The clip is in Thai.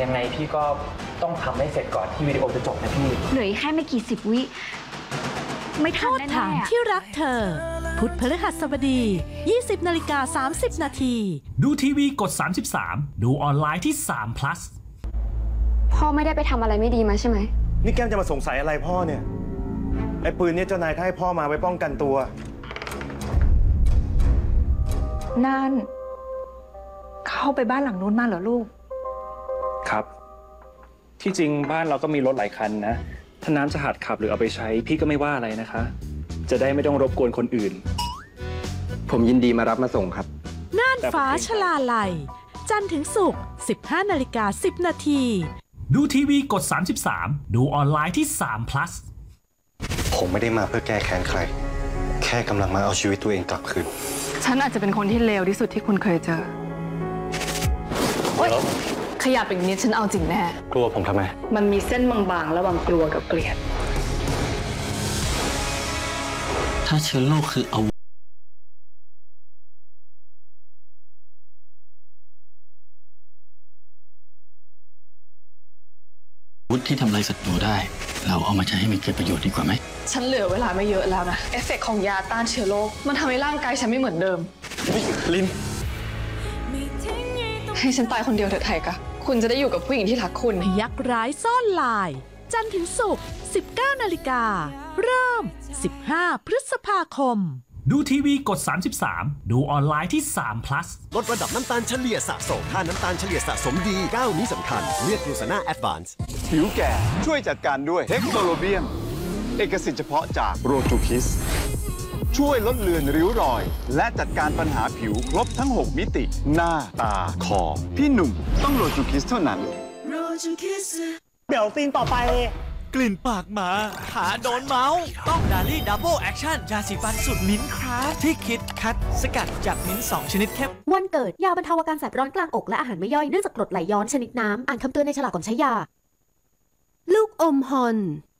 ยังไงพี่ก็ต้องทำให้เสร็จก่อนที่วิดีโอจะจบนะพี่เหลือแค่ไม่กี่10 วิไม่ทันแน่ๆโทษฐานที่รักเธอ พุธพฤหัสบดี 20:30 นาทีดูทีวีกด 33 ดูออนไลน์ที่3 plus พ่อไม่ได้ไปทำอะไรไม่ดีมาใช่ไหมนี่แก้มจะมาสงสัยอะไรพ่อเนี่ย ไอ้ปืนเนี่ยเจ้านายก็ให้พ่อมาไว้ป้องกันตัวนั่นเข้าไปบ้านหลังนู้นมาเหรอลูกครับที่จริงบ้านเราก็มีรถหลายคันนะถ้าน้ำจะหัดขับหรือเอาไปใช้พี่ก็ไม่ว่าอะไรนะคะ จะได้ไม่ต้องรบกวนคนอื่นผมยินดีมารับมาส่งครับน่านฟ้าชลาลัย จันทร์ถึงศุกร์ 15:10 นาทีดูทีวีกด 33 ดูออนไลน์ที่3 plus ผมไม่ได้มาเพื่อแก้แค้นใครแค่กำลังมาเอาชีวิตตัวเองกลับคืนฉันอาจจะเป็นคนที่เลวที่สุดที่คุณเคยเจอโอ๊ยขยับอย่างนี้ฉันเอาจริงแน่กลัวผมทำไมมันมีเส้นบางๆระหว่างกลัวกับเกลียดถ้าเชื้อโรคคืออาวุธที่ทำลายศัตรูได้เราเอามาใช้ให้มันเกิดประโยชน์ดีกว่าไหมฉันเหลือเวลาไม่เยอะแล้วนะเอฟเฟกต์ของยาต้านเชื้อโรคมันทำให้ร่างกายฉันไม่เหมือนเดิมลินให้ฉันตายคนเดียวเถอะไทยกะคุณจะได้อยู่กับผู้หญิงที่รักคุณยักษ์ร้ายซ่อนลาย จันทร์ถึงศุกร์ 19:00 น.เริ่ม 15 พฤษภาคมดูทีวีกด 33 ดูออนไลน์ที่3 plus ลดระดับน้ำตาลเฉลี่ยสะสมถ้าน้ำตาลเฉลี่ยสะสมดี9นี้สำคัญเลือกกลูซาน่าแอดวานซ์ผิวแก่ช่วยจัดการด้วยเฮกโซโลเบียมเอกสิทธิ์เฉพาะจากโรจูคิสช่วยลดเลือนริ้วรอยและจัดการปัญหาผิวครบทั้ง6มิติหน้าตาคอพี่หนุ่มต้องโรจูคิสเท่านั้นเดี๋ยวซีนต่อไปกลิ่นปากหมาขาโดนเมาส์ต้องดาลี่ดับเบิลแอคชั่นยาสีฟันสุดมิ้นท์ครับที่คิดคัดสกัดจากมิ้นท์2 ชนิดเข้มวันเกิดยาบรรเทาอาการแสบร้อนกลางอกและอาหารไม่ย่อยเนื่องจากกรดไหลย้อนชนิดน้ำอ่านคำเตือนในฉลากก่อนใช้ยาลูกอมฮอน